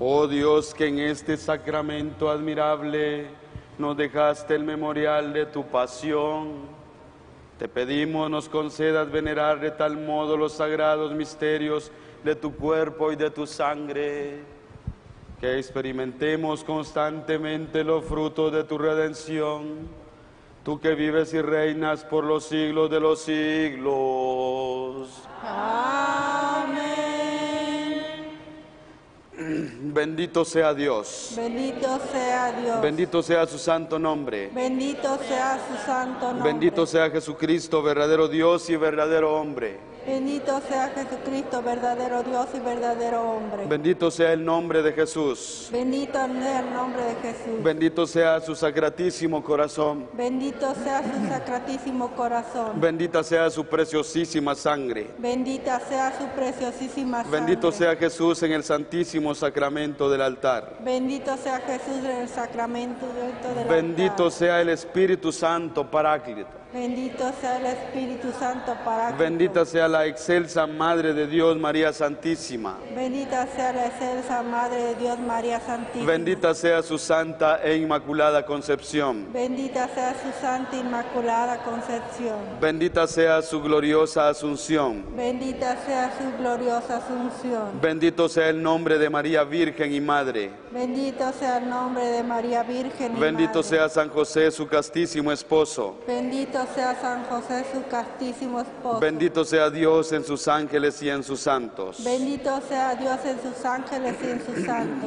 Oh Dios, que en este sacramento admirable nos dejaste el memorial de tu pasión, te pedimos nos concedas venerar de tal modo los sagrados misterios de tu cuerpo y de tu sangre, que experimentemos constantemente los frutos de tu redención, tú que vives y reinas por los siglos de los siglos. Amén. Bendito sea Dios. Bendito sea Dios. Bendito sea su santo nombre. Bendito sea su santo nombre. Bendito sea Jesucristo, verdadero Dios y verdadero hombre. Bendito sea Jesucristo, verdadero Dios y verdadero hombre. Bendito sea el nombre de Jesús. Bendito sea el nombre de Jesús. Bendito sea su sacratísimo corazón. Bendito sea su sacratísimo corazón. Bendita sea su preciosísima sangre. Bendita sea su preciosísima sangre. Bendito sea Jesús en el santísimo sacramento del altar. Bendito sea Jesús en el sacramento del Bendito altar. sea el Espíritu Santo Paráclito. Bendito sea el Espíritu Santo Paráclito. Bendita sea la excelsa Madre de Dios, María Santísima. Bendita sea la excelsa Madre de Dios, María Santísima. Bendita sea su santa e inmaculada concepción. Bendita sea su santa inmaculada concepción. Bendita sea su gloriosa asunción. Bendita sea su gloriosa asunción. Bendito sea el nombre de María Virgen y Madre. Bendito sea el nombre de María Virgen y Bendito Madre. sea San José, su castísimo esposo. Bendito sea San José, su castísimo esposo. Bendito sea Dios en sus ángeles y en sus santos. Bendito sea Dios en sus ángeles y en sus santos.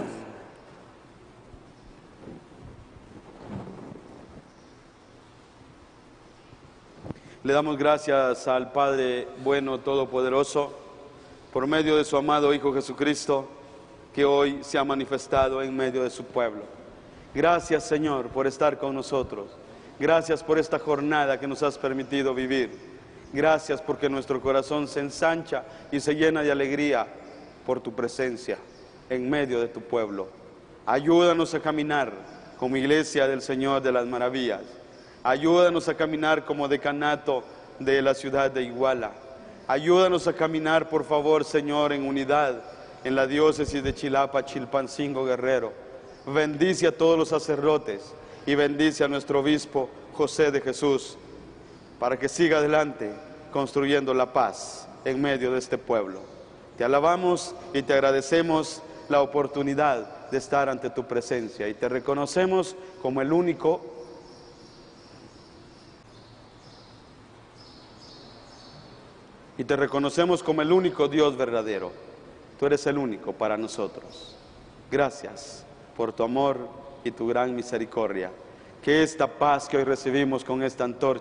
Le damos gracias al Padre bueno, todopoderoso, por medio de su amado Hijo Jesucristo, que hoy se ha manifestado en medio de su pueblo. Gracias, Señor, por estar con nosotros. Gracias por esta jornada que nos has permitido vivir. Gracias porque nuestro corazón se ensancha y se llena de alegría por tu presencia en medio de tu pueblo. Ayúdanos a caminar como iglesia del Señor de las maravillas. Ayúdanos a caminar como decanato de la ciudad de Iguala. Ayúdanos a caminar, por favor, Señor, en unidad en la diócesis de Chilapa, Chilpancingo, Guerrero. Bendice a todos los sacerdotes y bendice a nuestro obispo José de Jesús, para que siga adelante construyendo la paz en medio de este pueblo. Te alabamos y te agradecemos la oportunidad de estar ante tu presencia y te reconocemos como el único Dios verdadero. Tú eres el único para nosotros. Gracias por tu amor y tu gran misericordia. Que esta paz que hoy recibimos con esta antorcha